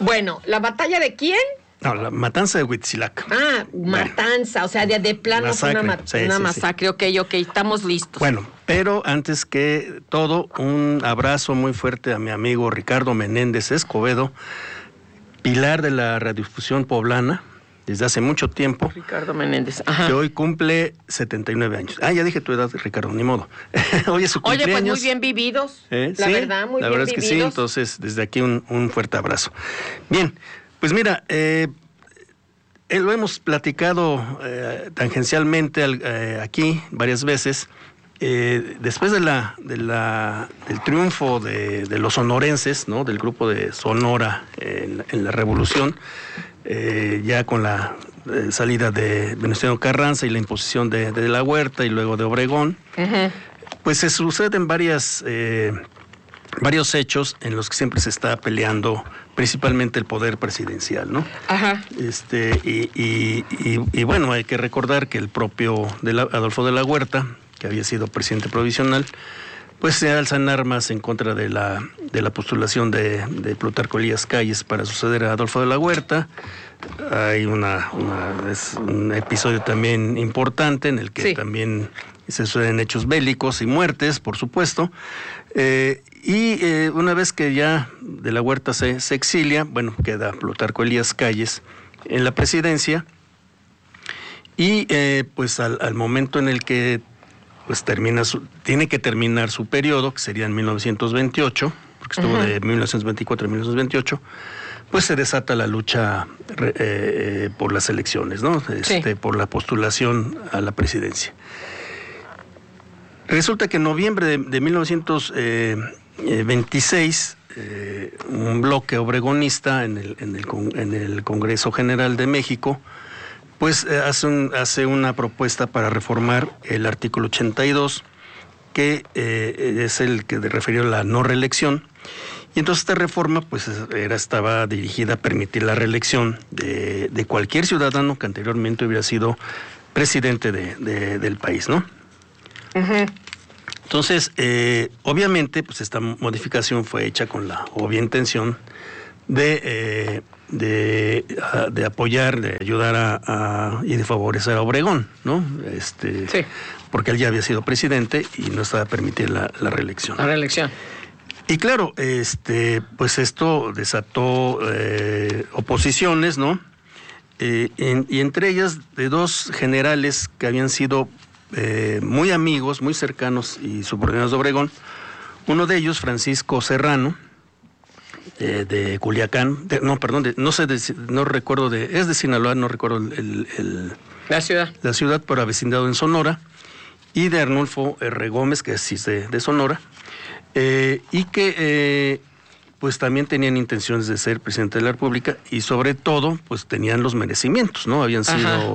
Bueno, ¿la batalla de quién? No, la matanza de Huitzilac. Ah, matanza, bueno, o sea, de plano masacre, fue una masacre. Sí. Ok, estamos listos. Bueno, pero antes que todo, un abrazo muy fuerte a mi amigo Ricardo Menéndez Escobedo, pilar de la radiodifusión poblana desde hace mucho tiempo. Ricardo Menéndez, ajá. Que hoy cumple 79 años. Ah, ya dije tu edad, Ricardo, ni modo. Hoy es su cumpleaños. Oye, pues muy bien vividos. La verdad, muy bien vividos. La verdad es que sí, entonces desde aquí un fuerte abrazo. Bien, pues mira, lo hemos platicado tangencialmente aquí varias veces. Después del triunfo de los sonorenses, ¿no? Del grupo de Sonora en la Revolución, ya con la salida de Venustiano Carranza y la imposición de la Huerta y luego de Obregón, pues se suceden varios hechos en los que siempre se está peleando principalmente el poder presidencial, ¿no? Ajá. Y bueno, hay que recordar que el propio Adolfo de la Huerta, que había sido presidente provisional, pues se alzan armas en contra de la postulación de Plutarco Elías Calles para suceder a Adolfo de la Huerta. Hay es un episodio también importante en el que también se suceden hechos bélicos y muertes, por supuesto. Una vez que ya de la Huerta se exilia, bueno, queda Plutarco Elías Calles en la presidencia y pues al momento en el que pues tiene que terminar su periodo, que sería en 1928, porque estuvo de 1924 a 1928, pues se desata la lucha por las elecciones, ¿no? Por la postulación a la presidencia. Resulta que en noviembre de 1926, un bloque obregonista en el Congreso General de México, pues hace una propuesta para reformar el artículo 82, que es el que refirió a la no reelección. Y entonces esta reforma pues estaba dirigida a permitir la reelección de cualquier ciudadano que anteriormente hubiera sido presidente del país, ¿no? Uh-huh. Entonces, obviamente, pues esta modificación fue hecha con la obvia intención de apoyar, de ayudar y de favorecer a Obregón, ¿no? Sí. Porque él ya había sido presidente y no estaba a permitir la reelección. La reelección. Y claro, pues esto desató oposiciones, ¿no? Y entre ellas de dos generales que habían sido muy amigos, muy cercanos y subordinados de Obregón. Uno de ellos, Francisco Serrano, de Culiacán, no recuerdo es de Sinaloa, no recuerdo la ciudad, pero avecindado en Sonora, y de Arnulfo R. Gómez, que es de Sonora, y que pues también tenían intenciones de ser presidente de la República y sobre todo pues tenían los merecimientos, ¿no? Habían sido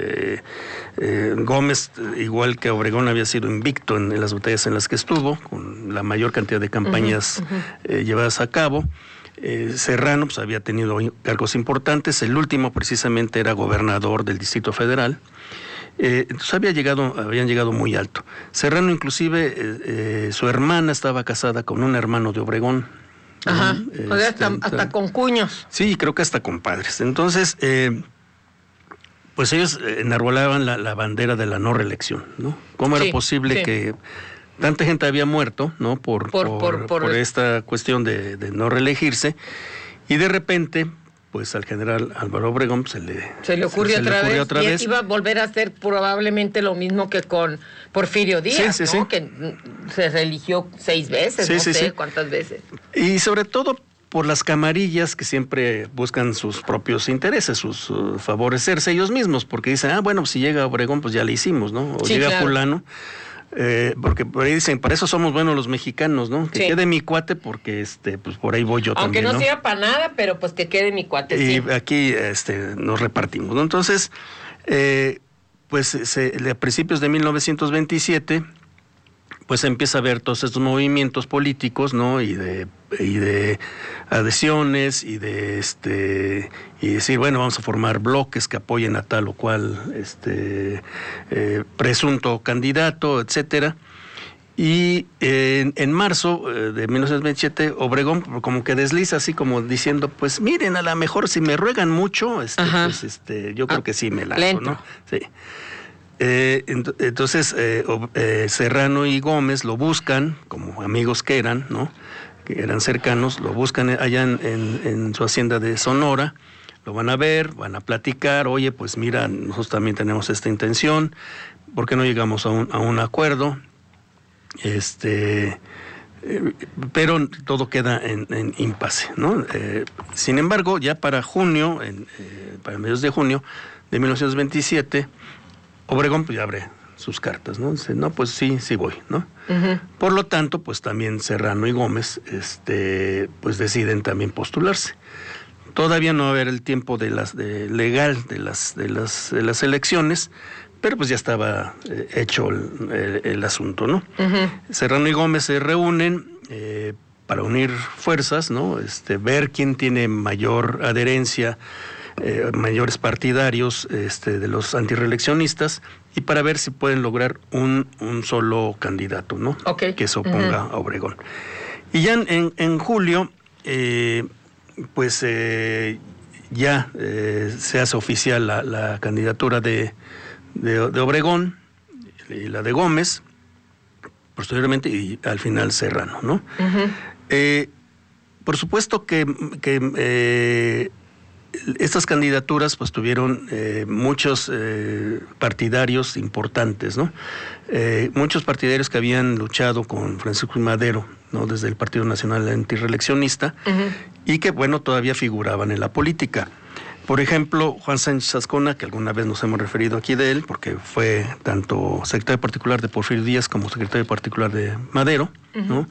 Gómez, igual que Obregón, había sido invicto en las batallas en las que estuvo, con la mayor cantidad de campañas llevadas a cabo. Serrano pues había tenido cargos importantes, el último precisamente era gobernador del Distrito Federal. Entonces habían llegado muy alto. Serrano inclusive, su hermana estaba casada con un hermano de Obregón. Ajá, o sea, hasta con cuños. Sí, creo que hasta con padres. Entonces, pues ellos enarbolaban la bandera de la no reelección, ¿no? ¿Cómo era posible que tanta gente había muerto, ¿no? Por esta cuestión de no reelegirse, y de repente pues al general Álvaro Obregón se le ocurrió otra vez. Y iba a volver a hacer probablemente lo mismo que con Porfirio Díaz, ¿no? Que se reeligió 6 veces, no sé cuántas veces. Y sobre todo por las camarillas que siempre buscan sus propios intereses, favorecerse ellos mismos, porque dicen, bueno, pues si llega Obregón, pues ya le hicimos, ¿no? O llega fulano. Porque por ahí dicen, para eso somos buenos los mexicanos, ¿no? Que quede mi cuate porque pues por ahí voy yo también, aunque no sirva para nada, pero pues que quede mi cuate. Y aquí nos repartimos, ¿no? Entonces, pues a principios de 1927 pues empieza a haber todos estos movimientos políticos, ¿no? Y de adhesiones y y decir, bueno, vamos a formar bloques que apoyen a tal o cual presunto candidato, etcétera. Y en marzo de 1927, Obregón como que desliza así como diciendo, pues miren, a lo mejor si me ruegan mucho, pues yo creo que sí me lanzo, ¿no? Sí. Entonces Serrano y Gómez lo buscan, como amigos que eran, ¿no? Que eran cercanos, lo buscan allá en su hacienda de Sonora, lo van a ver, van a platicar, oye, pues mira, nosotros también tenemos esta intención, ¿por qué no llegamos a un acuerdo? Pero todo queda en impasse, ¿no? Sin embargo, ya para junio, para mediados de junio de 1927, Obregón pues ya abre sus cartas, ¿no? Dice, no, pues sí voy, ¿no? Uh-huh. Por lo tanto, pues también Serrano y Gómez, pues deciden también postularse. Todavía no va a haber el tiempo legal de las elecciones, pero pues ya estaba hecho el asunto, ¿no? Uh-huh. Serrano y Gómez se reúnen para unir fuerzas, ¿no? Ver quién tiene mayor adherencia, mayores partidarios de los antirreeleccionistas, y para ver si pueden lograr un solo candidato, ¿no? Okay. Que se oponga a Obregón. Y ya en julio, pues ya se hace oficial la candidatura de Obregón y la de Gómez, posteriormente, y al final Serrano, ¿no? Uh-huh. Por supuesto que estas candidaturas pues tuvieron muchos partidarios importantes, ¿no? Muchos partidarios que habían luchado con Francisco I. Madero, ¿no? Desde el Partido Nacional Antirreeleccionista, uh-huh. Y que, bueno, todavía figuraban en la política. Por ejemplo, Juan Sánchez Azcona, que alguna vez nos hemos referido aquí de él, porque fue tanto secretario particular de Porfirio Díaz como secretario particular de Madero, uh-huh. ¿no?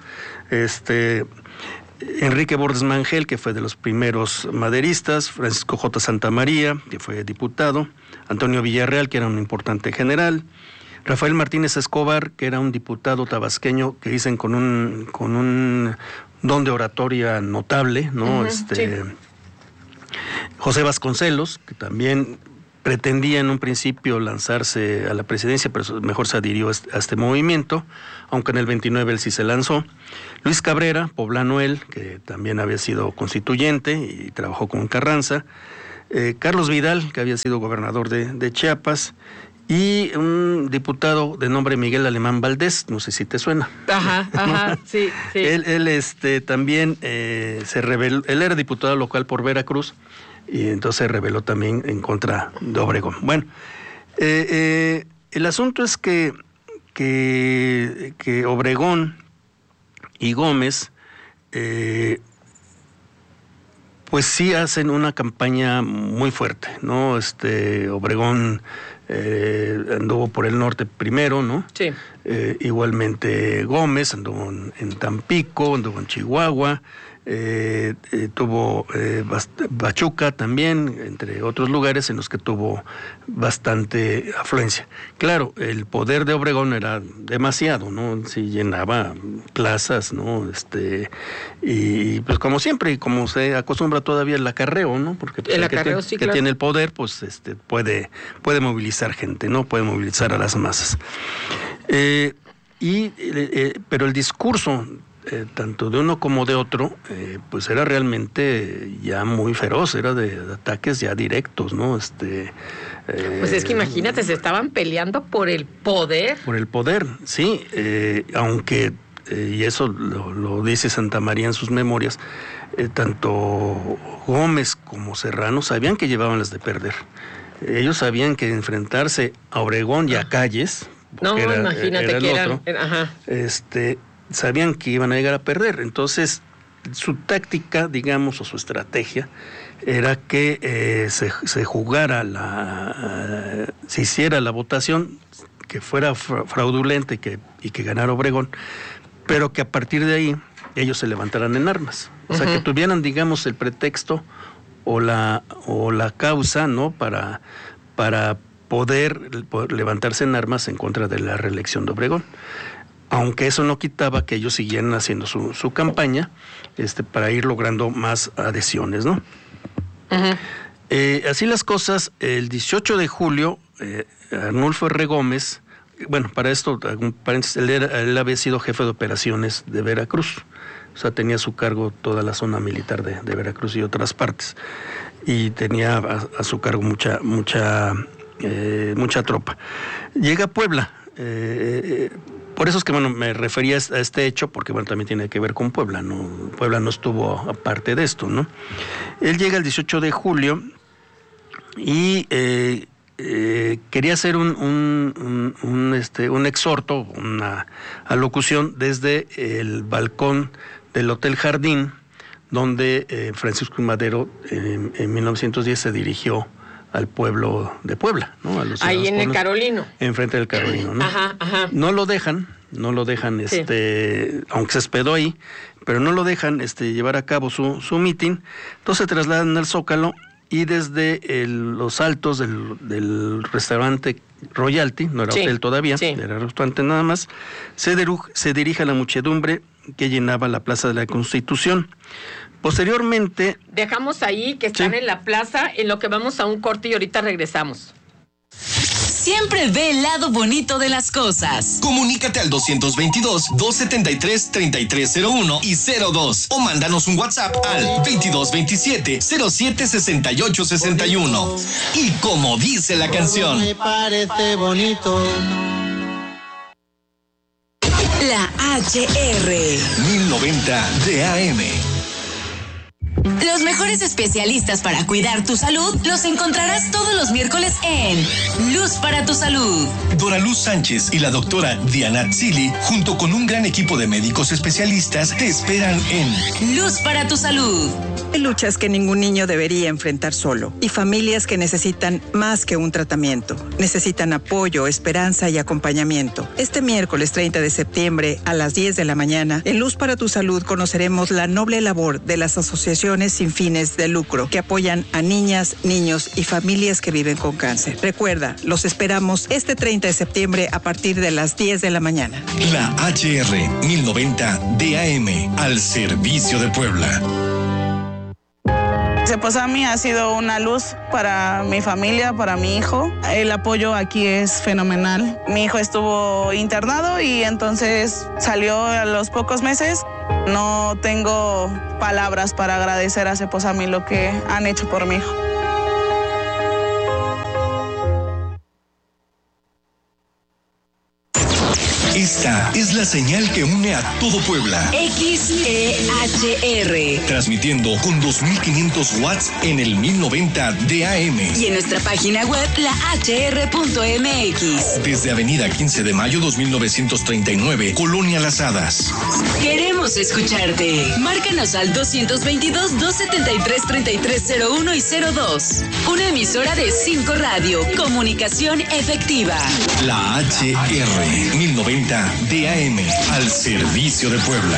Enrique Bordes Mangel, que fue de los primeros maderistas, Francisco J. Santamaría, que fue diputado, Antonio Villarreal, que era un importante general, Rafael Martínez Escobar, que era un diputado tabasqueño que dicen con un don de oratoria notable, ¿no? Uh-huh, sí. José Vasconcelos, que también pretendía en un principio lanzarse a la presidencia, pero mejor se adhirió a este movimiento, aunque en el 29 él sí se lanzó. Luis Cabrera, poblano él, que también había sido constituyente y trabajó con Carranza. Carlos Vidal, que había sido gobernador de Chiapas, y un diputado de nombre Miguel Alemán Valdés, no sé si te suena. Ajá, sí. Él también se rebeló, él era diputado local por Veracruz, y entonces se rebeló también en contra de Obregón. Bueno, el asunto es que Obregón y Gómez pues sí hacen una campaña muy fuerte, ¿no? Obregón anduvo por el norte primero, ¿no? Sí. Igualmente Gómez anduvo en Tampico, anduvo en Chihuahua, tuvo Pachuca también, entre otros lugares en los que tuvo bastante afluencia. Claro, el poder de Obregón era demasiado, ¿no? Sí llenaba plazas, ¿no? Y pues como siempre, y como se acostumbra todavía el acarreo, ¿но? Porque pues, que tiene el poder, pues puede movilizar gente, ¿no? Puede movilizar a las masas. Pero el discurso tanto de uno como de otro, pues era realmente ya muy feroz, era de ataques ya directos, ¿no? Pues es que imagínate, se estaban peleando por el poder. Por el poder, sí, aunque, y eso lo dice Santamaría en sus memorias, tanto Gómez como Serrano sabían que llevaban las de perder. Ellos sabían que enfrentarse a Obregón y a Calles, imagínate era que otro, eran, sabían que iban a llegar a perder. Entonces, su táctica, digamos, o su estrategia, era que se jugara se hiciera la votación, que fuera fraudulenta y que ganara Obregón, pero que a partir de ahí ellos se levantaran en armas. O sea, que tuvieran, digamos, el pretexto o la causa, ¿no? Para poder levantarse en armas en contra de la reelección de Obregón. Aunque eso no quitaba que ellos siguieran haciendo su campaña para ir logrando más adhesiones, ¿no? Uh-huh. Así las cosas, el 18 de julio, Arnulfo R. Gómez bueno, para esto, un paréntesis, él había sido jefe de operaciones de Veracruz. O sea, tenía a su cargo toda la zona militar de Veracruz y otras partes. Y tenía a su cargo mucha tropa. Llega a Puebla. Por eso es que, bueno, me refería a este hecho, porque, bueno, también tiene que ver con Puebla, ¿no? Puebla no estuvo aparte de esto, ¿no? Él llega el 18 de julio y quería hacer un exhorto, una alocución desde el balcón del Hotel Jardín, donde Francisco Madero en 1910 se dirigió al pueblo de Puebla, ¿no? Ahí en el Carolino. Enfrente del Carolino, ¿no? Ajá. No lo dejan, sí. Aunque se hospedó ahí, pero no lo dejan llevar a cabo su mitin. Entonces se trasladan al Zócalo y desde los altos del restaurante Royalty, no era hotel todavía, era restaurante nada más, se dirige a la muchedumbre que llenaba la Plaza de la Constitución. Posteriormente... Dejamos ahí que están en la plaza, en lo que vamos a un corte y ahorita regresamos. Siempre ve el lado bonito de las cosas. Comunícate al 222-273-3301 y 02 o mándanos un WhatsApp al 2227-076861. Y como dice la canción... Me parece bonito. La HR 1090 de AM. Los mejores especialistas para cuidar tu salud los encontrarás todos los miércoles en Luz para tu Salud. Dora Luz Sánchez y la doctora Diana Zili, junto con un gran equipo de médicos especialistas, te esperan en Luz para tu Salud. Hay luchas que ningún niño debería enfrentar solo y familias que necesitan más que un tratamiento. Necesitan apoyo, esperanza y acompañamiento. Este miércoles 30 de septiembre a las 10 de la mañana, en Luz para tu Salud conoceremos la noble labor de las asociaciones sin fines de lucro que apoyan a niñas, niños y familias que viven con cáncer. Recuerda, los esperamos este 30 de septiembre a partir de las 10 de la mañana. La HR 1090 DAM, al servicio de Puebla. Ceposami ha sido una luz para mi familia, para mi hijo. El apoyo aquí es fenomenal. Mi hijo estuvo internado y entonces salió a los pocos meses. No tengo palabras para agradecer a Ceposami lo que han hecho por mi hijo. Esta es la señal que une a todo Puebla. XEHR. Transmitiendo con 2500 watts en el 1090 DAM. Y en nuestra página web, lahr.mx. Desde Avenida 15 de Mayo 2939, Colonia Las Hadas. Queremos escucharte. Márcanos al 222-273-3301 y 02. Una emisora de 5 Radio. Comunicación efectiva. La HR 1090 DAM, al servicio de Puebla.